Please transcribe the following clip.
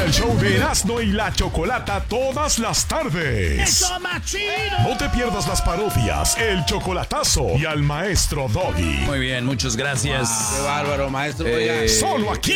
el show de Erasmo y la Chocolata todas las tardes. ¡Eso, machino! No te pierdas las parodias, el chocolatazo y al maestro Doggy. Muy bien, muchas gracias. Qué bárbaro, maestro. Solo aquí